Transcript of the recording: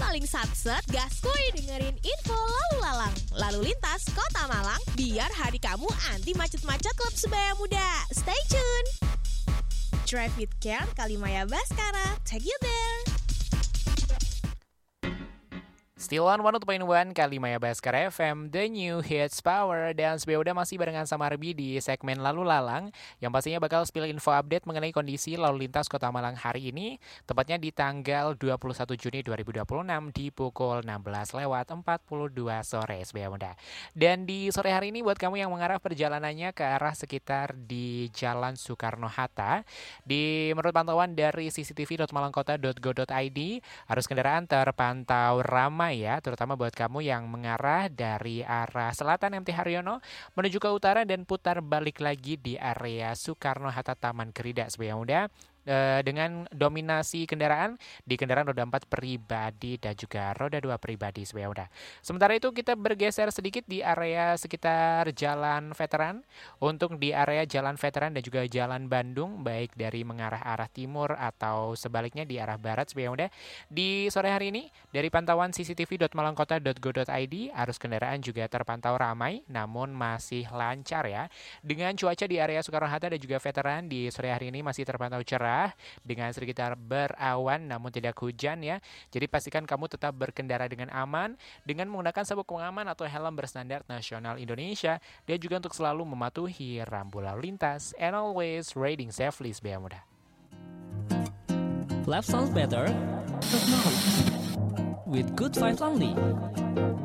paling satset, gaskuy dengerin info lalu lalang. Lalu lintas Kota Malang, biar hari kamu anti macet-macet klub sebaya muda. Stay tune. Drive with Care Kalimaya Baskara, take you there. Still on 102.1 Kalimaya Baskara FM, The New Hits Power. Dan sebelumnya udah masih barengan sama Arbi di segmen Lalu Lalang, yang pastinya bakal spill info update mengenai kondisi lalu lintas Kota Malang hari ini, tepatnya di tanggal 21 Juni 2026 di pukul 16:42 sore sebaya muda. Dan di sore hari ini buat kamu yang mengarah perjalanannya ke arah sekitar di Jalan Soekarno-Hatta, menurut pantauan dari cctv.malangkota.go.id, arus kendaraan terpantau ramai ya, terutama buat kamu yang mengarah dari arah selatan MT Haryono menuju ke utara dan putar balik lagi di area Soekarno-Hatta Taman Kerida sebaya muda. Dengan dominasi kendaraan di kendaraan roda 4 pribadi dan juga roda 2 pribadi sebaya muda. Sementara itu kita bergeser sedikit di area sekitar Jalan Veteran. Untuk di area Jalan Veteran dan juga Jalan Bandung, baik dari mengarah arah timur atau sebaliknya di arah barat sebaya muda, di sore hari ini dari pantauan cctv.malangkota.go.id, arus kendaraan juga terpantau ramai namun masih lancar ya. Dengan cuaca di area Soekarno-Hatta dan juga Veteran di sore hari ini masih terpantau cerah dengan sedikit berawan namun tidak hujan ya. Jadi pastikan kamu tetap berkendara dengan aman dengan menggunakan sabuk pengaman atau helm berstandar nasional Indonesia, dan juga untuk selalu mematuhi rambu lalu lintas, and always riding safely sebaya muda. Life sounds better with good vibes only.